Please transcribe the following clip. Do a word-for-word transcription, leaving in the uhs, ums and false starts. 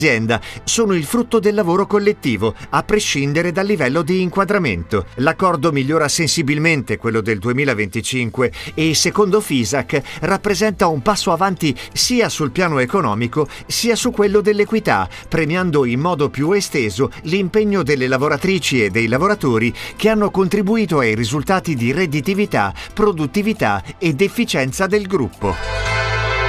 azienda sono il frutto del lavoro collettivo, a prescindere dal livello di inquadramento. L'accordo migliora sensibilmente quello del duemilaventicinque e, secondo FISAC, rappresenta un passo avanti sia sul piano economico sia su quello dell'equità, premiando in modo più esteso l'impegno delle lavoratrici e dei lavoratori che hanno contribuito ai risultati di redditività, produttività ed efficienza del gruppo.